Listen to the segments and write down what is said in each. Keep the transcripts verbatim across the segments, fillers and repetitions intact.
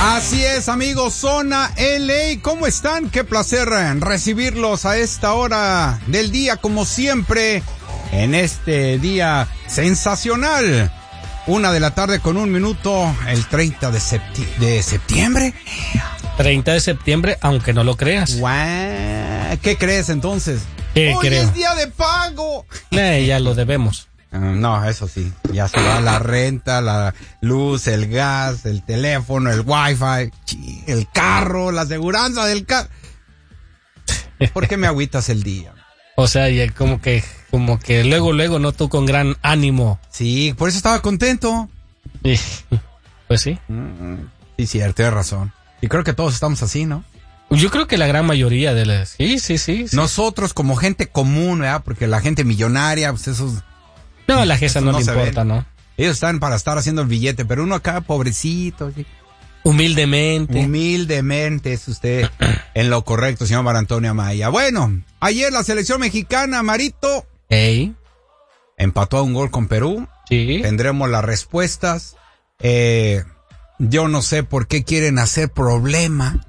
Así es, amigos, Zona L A, ¿cómo están? Qué placer recibirlos a esta hora del día, como siempre, en este día sensacional. Una de la tarde con un minuto, el treinta de, septi- de septiembre. treinta de septiembre, aunque no lo creas. Guau, ¿qué crees entonces? ¿Qué Hoy creo? es día de pago. Eh, ya lo debemos. Uh, no, eso sí, ya se va la renta, la luz, el gas, el teléfono, el wifi, chi, el carro, la aseguranza del carro. ¿Por qué me agüitas el día? O sea, y como que, como que luego, luego, no tú con gran ánimo. Sí, por eso estaba contento. Y, pues sí. Mm, sí, cierto, tienes razón. Y creo que todos estamos así, ¿no? Yo creo que la gran mayoría de las... Sí, sí, sí. sí. Nosotros como gente común, ¿verdad? Porque la gente millonaria, pues esos... No, la gente no, no le se importa, ven. ¿no? Ellos están para estar haciendo el billete, pero uno acá, pobrecito, ¿sí? Humildemente. Humildemente es usted en lo correcto, señor Mar Antonio Amaya. Bueno, ayer la selección mexicana, Marito, Ey, empató a un gol con Perú. sí. Tendremos las respuestas. Eh, yo no sé por qué quieren hacer problema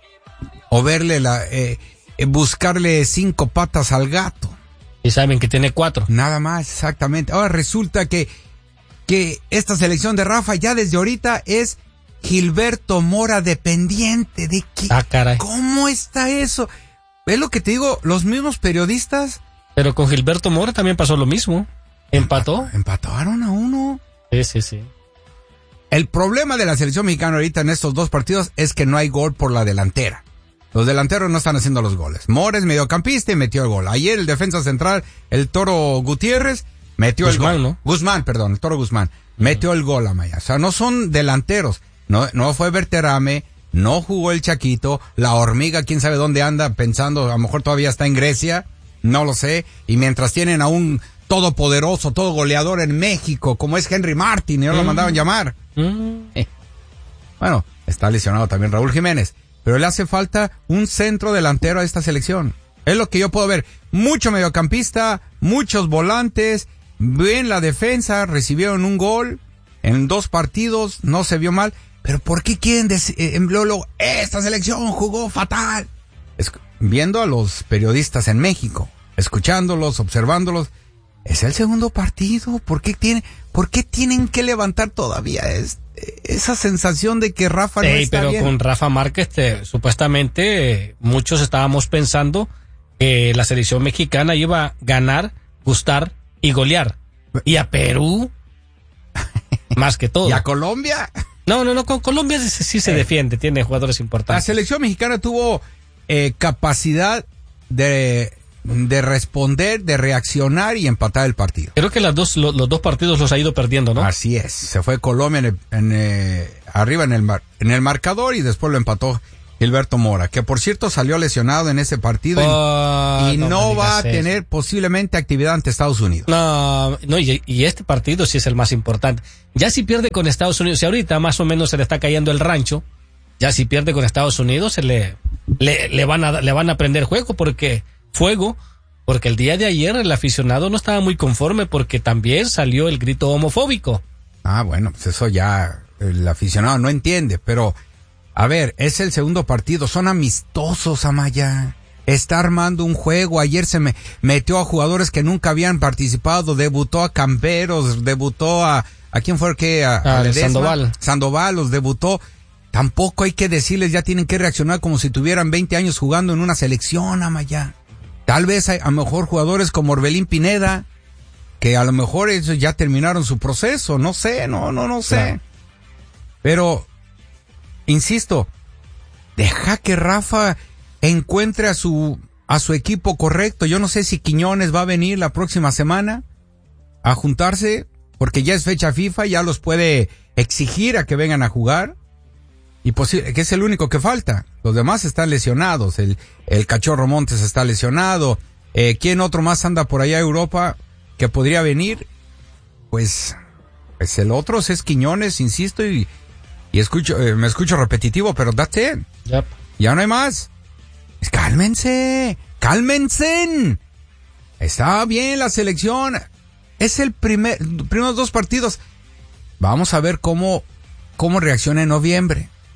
o verle la, eh, eh, buscarle cinco patas al gato. Y saben que tiene cuatro. Nada más, exactamente. Ahora resulta que, que esta selección de Rafa ya desde ahorita es Gilberto Mora dependiente. ¿De qué? Ah, caray. ¿Cómo está eso? ¿Ves lo que te digo? Los mismos periodistas Pero con Gilberto Mora también pasó lo mismo. Empató. empataron a uno. Sí, sí, sí. El problema de la selección mexicana ahorita en estos dos partidos es que no hay gol por la delantera. Los delanteros no están haciendo los goles. Mora es mediocampista y metió el gol. Ayer el defensa central, el Toro Gutiérrez, metió Guzmán, el gol. ¿no? Guzmán, perdón, el Toro Guzmán. Metió el gol, Amaya. O sea, no son delanteros. No, no fue Berterame, no jugó el Chaquito, la hormiga, quién sabe dónde anda pensando, a lo mejor todavía está en Grecia, no lo sé. Y mientras tienen a un todopoderoso, todo goleador en México, como es Henry Martin, y no lo Mm. mandaban llamar. Mm. Eh. Bueno, está lesionado también Raúl Jiménez, pero le hace falta un centro delantero a esta selección. Es lo que yo puedo ver. Mucho mediocampista, muchos volantes, bien la defensa, recibieron un gol en dos partidos, no se vio mal, pero ¿por qué quieren decir, eh, luego, esta selección jugó fatal? Es, viendo a los periodistas en México, escuchándolos, observándolos, es el segundo partido, ¿por qué tiene, por qué tienen que levantar todavía es, esa sensación de que Rafa no Ey, está pero bien? con Rafa Márquez, te, supuestamente, eh, muchos estábamos pensando que la selección mexicana iba a ganar, gustar y golear. Y a Perú, más que todo. ¿Y a Colombia? No, no, no, con Colombia sí, sí se Eh. defiende, tiene jugadores La importantes. selección mexicana tuvo eh, capacidad de, de responder, de reaccionar y empatar el partido. Creo que las dos, lo- los dos partidos los ha ido perdiendo, ¿no? Así es. Se fue Colombia en el- en, eh, arriba en el, mar- en el marcador y después lo empató Gilberto Mora, que por cierto salió lesionado en ese partido y, Ah, y no no, me va a digas eso. tener posiblemente actividad ante Estados Unidos. No, no, y, y este partido sí es el más importante. Ya si pierde con Estados Unidos, si ahorita más o menos se le está cayendo el rancho, ya si pierde con Estados Unidos, se le, le, le van a, le van a prender juego porque, fuego, porque el día de ayer el aficionado no estaba muy conforme porque también salió el grito homofóbico. Ah, bueno, pues eso ya el aficionado no entiende, pero a ver, es el segundo partido, son amistosos, Amaya. Está armando un juego, ayer se me metió a jugadores que nunca habían participado, debutó a Camperos, debutó a, ¿a quién fue el que? A, A Ledesma. Sandoval. Sandoval los debutó. Tampoco hay que decirles, ya tienen que reaccionar como si tuvieran veinte años jugando en una selección, Amaya. Tal vez hay, a lo mejor jugadores como Orbelín Pineda, que a lo mejor ellos ya terminaron su proceso, no sé, no, no, no sé. Claro. Pero, insisto, deja que Rafa encuentre a su, a su equipo correcto. Yo no sé si Quiñones va a venir la próxima semana a juntarse, porque ya es fecha FIFA, ya los puede exigir a que vengan a jugar. Y posi- que es el único que falta. Los demás están lesionados. El, el Cachorro Montes está lesionado. Eh, ¿Quién otro más anda por allá a Europa que podría venir? Pues, pues el otro es Quiñones, insisto, y, y escucho, eh, me escucho repetitivo, pero that's it. Yep. Ya no hay más. Pues cálmense, cálmense. Está bien la selección. Es el primer, primeros dos partidos. Vamos a ver cómo, cómo reacciona en noviembre.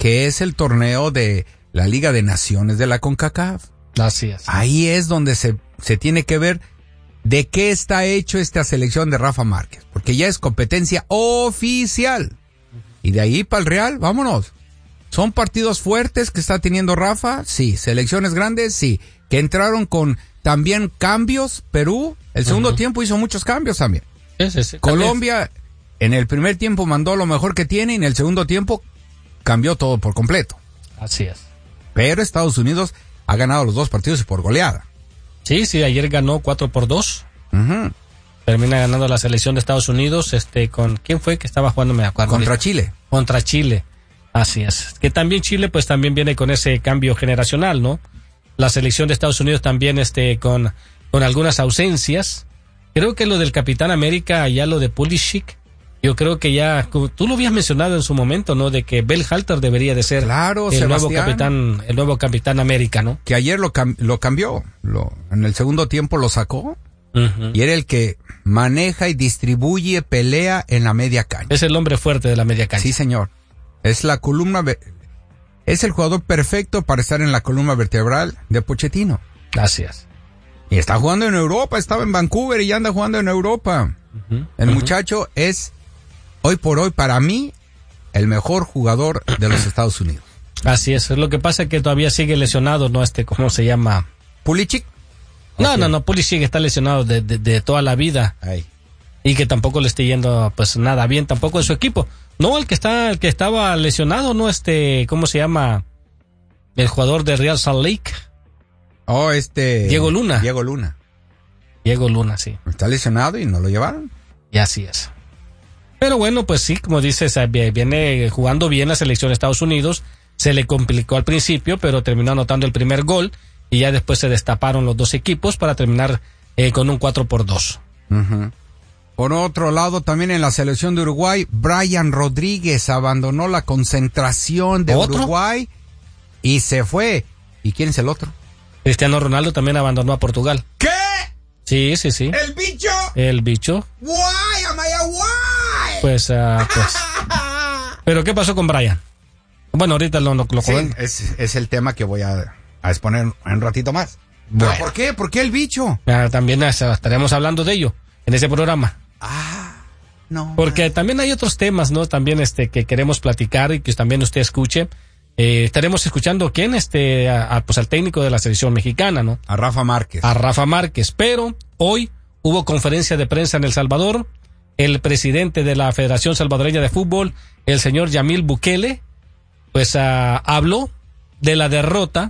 que es el torneo de la Liga de Naciones de la CONCACAF. Así es. Ahí es donde se, se tiene que ver de qué está hecho esta selección de Rafa Márquez, porque ya es competencia oficial. Y de ahí para el Real, vámonos. ¿Son partidos fuertes que está teniendo Rafa? Sí. ¿Selecciones grandes? Sí. Que entraron con también cambios. Perú, el segundo uh-huh. tiempo hizo muchos cambios también. Sí, sí, sí. Colombia, en el primer tiempo mandó lo mejor que tiene y en el segundo tiempo cambió todo por completo. Así es. Pero Estados Unidos ha ganado los dos partidos y por goleada. Sí, sí, ayer ganó cuatro por dos. Uh-huh. Termina ganando la selección de Estados Unidos, este, con, ¿quién fue que estaba jugando? Me acuerdo. Contra Chile. Contra Chile. Así es. Que también Chile, pues también viene con ese cambio generacional, ¿no? La selección de Estados Unidos también, este, con, con algunas ausencias. Creo que lo del Capitán América, ya lo de Pulisic, yo creo que ya, tú lo habías mencionado en su momento, ¿no? De que Bell Halter debería de ser claro, el Sebastián, nuevo capitán, el nuevo Capitán América, ¿no? Que ayer lo, cam- lo cambió, lo, en el segundo tiempo lo sacó, uh-huh. y era el que maneja y distribuye, pelea en la media cancha. Es el hombre fuerte de la media cancha. Sí, señor. Es la columna, es el jugador perfecto para estar en la columna vertebral de Pochettino. Gracias. Y está jugando en Europa, estaba en Vancouver y ya anda jugando en Europa. Uh-huh. El uh-huh. muchacho es, hoy por hoy, para mí, el mejor jugador de los Estados Unidos. Así es. Lo que pasa es que todavía sigue lesionado, ¿no? Este, ¿cómo se llama? ¿Pulisic? No, Okay. no, no, Pulisic está lesionado de, de, de toda la vida. Ay. Y que tampoco le esté yendo, pues, nada bien tampoco en su equipo. No, el que está, el que estaba lesionado, ¿no? Este, ¿cómo se llama? El jugador de Real Salt Lake. Oh, este... Diego Luna. Diego Luna. Diego Luna, sí. Está lesionado y no lo llevaron. Y así es. Pero bueno, pues sí, como dices, viene jugando bien la selección de Estados Unidos. Se le complicó al principio, pero terminó anotando el primer gol. Y ya después se destaparon los dos equipos para terminar eh, con un cuatro por dos. Uh-huh. Por otro lado, también en la selección de Uruguay, Brian Rodríguez abandonó la concentración de ¿Otro? Uruguay y se fue. ¿Y quién es el otro? Cristiano Ronaldo también abandonó a Portugal. ¿Qué? Sí, sí, sí. ¿El bicho? El bicho. Why, Amaya, why? Pues, uh, pues. ¿Pero qué pasó con Brian? Bueno, ahorita lo, lo, lo sí, joven. es, es el tema que voy a, a exponer en un ratito más. Bueno. ¿Por qué? ¿Por qué el bicho? Ah, también uh, estaremos hablando de ello en ese programa. Ah, no. Porque man. también hay otros temas, ¿no? También este que queremos platicar y que también usted escuche. Eh, estaremos escuchando quién, este, a, a, pues al técnico de la selección mexicana, ¿no? A Rafa Márquez. A Rafa Márquez. Pero hoy hubo conferencia de prensa en El Salvador. El presidente de la Federación Salvadoreña de Fútbol, el señor Yamil Bukele, pues uh, habló de la derrota,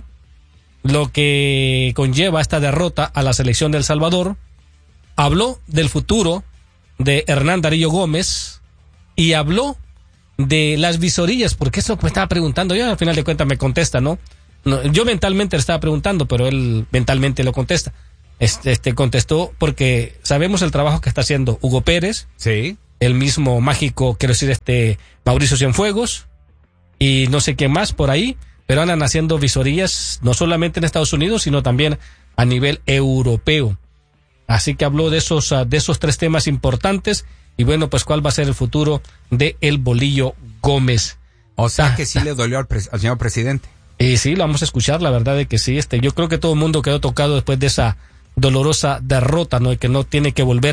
lo que conlleva esta derrota a la selección de El Salvador. Habló del futuro de Hernán Darío Gómez y habló de las visorías, porque eso me estaba preguntando, yo al final de cuentas me contesta, ¿no? no yo mentalmente le estaba preguntando, pero él mentalmente lo contesta. Este, este contestó porque sabemos el trabajo que está haciendo Hugo Pérez, sí, el mismo mágico, quiero decir, este Mauricio Cienfuegos y no sé quién más por ahí, pero andan haciendo visorías no solamente en Estados Unidos, sino también a nivel europeo. Así que habló de esos, de esos tres temas importantes. Y bueno, pues cuál va a ser el futuro de el Bolillo Gómez. O sea ah, que sí le dolió al, pres- al señor presidente. Y sí, lo vamos a escuchar, la verdad de que sí. Este, yo creo que todo el mundo quedó tocado después de esa dolorosa derrota, ¿no? Y que no tiene que volver